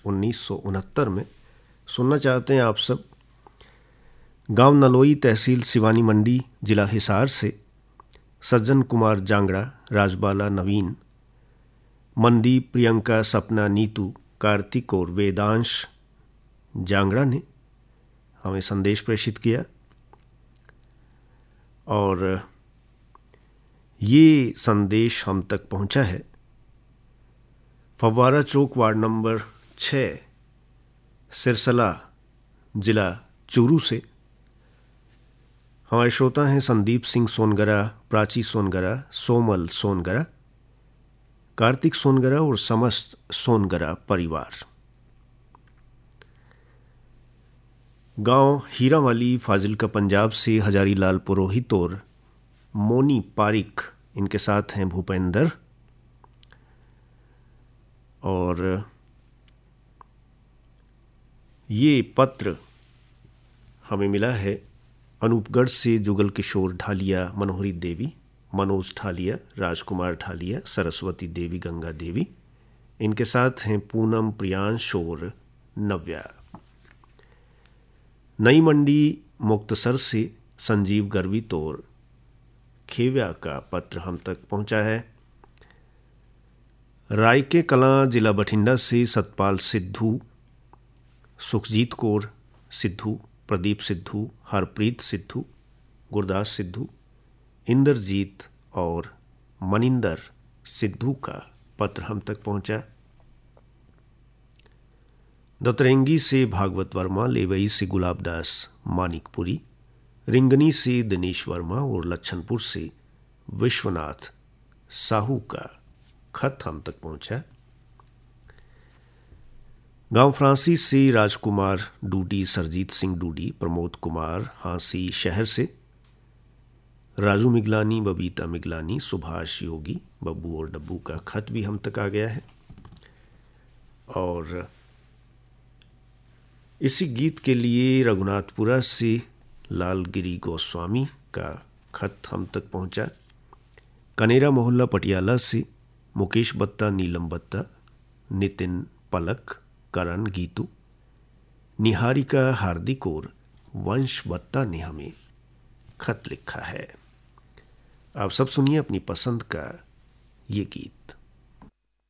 1969 में। सुनना चाहते हैं आप सब। गांव नलोई, तहसील सिवानी मंडी, जिला हिसार से सज्जन कुमार जांगड़ा, राजबाला नवीन, मनदीप, प्रियंका, सपना, नीतू, कार्तिक और वेदांश जांगड़ा ने हमें संदेश प्रेषित किया। और ये संदेश हम तक पहुंचा है फव्वारा चौक, वार्ड नंबर 6, सिरसला, जिला चूरू से। हमारे श्रोता हैं संदीप सिंह सोनगरा, प्राची सोनगरा, सोमल सोनगरा, कार्तिक सोनगरा और समस्त सोनगरा परिवार। गांव हीरावाली, फाजिल्का, पंजाब से हजारी लाल पुरोहित और मोनी पारिक, इनके साथ हैं भूपेंद्र। और ये पत्र हमें मिला है अनूपगढ़ से जुगल किशोर ढालिया, मनोहरी देवी, मनोज ढालिया, राजकुमार ढालिया, सरस्वती देवी, गंगा देवी, इनके साथ हैं पूनम, प्रियांश और नव्या। नई मंडी मुक्तसर से संजीव गर्वित और खेव्या का पत्र हम तक पहुंचा है। रायके कलां, जिला बठिंडा से सतपाल सिद्धू, सुखजीत कौर सिद्धू, प्रदीप सिद्धू, हरप्रीत सिद्धू, गुरदास सिद्धू, इंद्रजीत और मनिंदर सिद्धू का पत्र हम तक पहुंचा। दतरेंगी से भागवत वर्मा, लेवई से गुलाबदास मानिकपुरी, रिंगनी से दिनेश वर्मा और लच्छनपुर से विश्वनाथ साहू का खत हम तक पहुंचा। गांव फ्रांसी से राजकुमार डूडी, सरजीत सिंह डूडी, प्रमोद कुमार हांसी शहर से, राजू मिगलानी, बबीता मिगलानी, सुभाष योगी, बब्बू और डब्बू का खत भी हम तक आ गया है। और इसी गीत के लिए रघुनाथपुरा से लालगिरी गोस्वामी का खत हम तक पहुंचा। कनेरा मोहल्ला पटियाला से मुकेश बत्ता, नीलम बत्ता, नितिन, पलक, करण, गीतू, निहारिका, हार्दिक और वंश बत्ता ने हमें खत लिखा है। आप सब सुनिए अपनी पसंद का ये गीत।